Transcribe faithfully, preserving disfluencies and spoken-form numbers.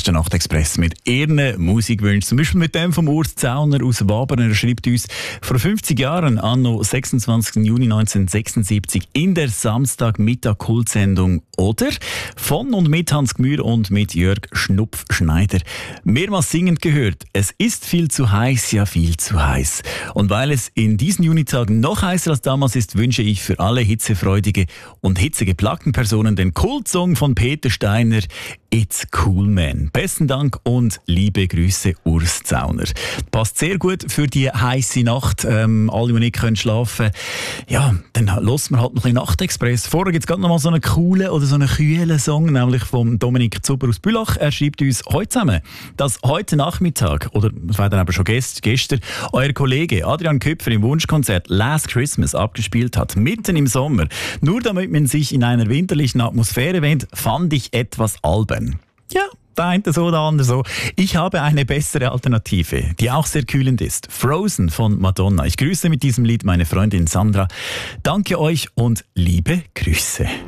der Nachtexpress mit ihren Musikwünschen. Zum Beispiel mit dem vom Urs Zauner aus Wabern. Er schreibt uns, vor fünfzig Jahren, anno sechsundzwanzigsten Juni neunzehnhundertsechsundsiebzig, in der Samstagmittag-Kultsendung Oder von und mit Hans Gmür und mit Jörg Schnupf-Schneider. Mehrmals singend gehört, es ist viel zu heiß, ja viel zu heiß. Und weil es in diesen Junitagen noch heißer als damals ist, wünsche ich für alle hitzefreudige und hitzegeplagten Personen den Kultsong von Peter Steiner, It's Cool Man. Besten Dank und liebe Grüße, Urs Zauner. Passt sehr gut für die heiße Nacht. Ähm, alle, die nicht können schlafen, ja, dann hören wir halt noch ein bisschen Nachtexpress. Vorher gibt es gerade noch mal so einen coolen oder so einen kühlen Song, nämlich von Dominik Zuber aus Bülach. Er schreibt uns heute zusammen, dass heute Nachmittag, oder das war dann aber schon gest- gestern, euer Kollege Adrian Köpfer im Wunschkonzert Last Christmas abgespielt hat, mitten im Sommer. Nur damit man sich in einer winterlichen Atmosphäre wähnt, fand ich etwas albern. Ja, der eine so, der andere so. Ich habe eine bessere Alternative, die auch sehr kühlend ist. Frozen von Madonna. Ich grüße mit diesem Lied meine Freundin Sandra. Danke euch und liebe Grüße.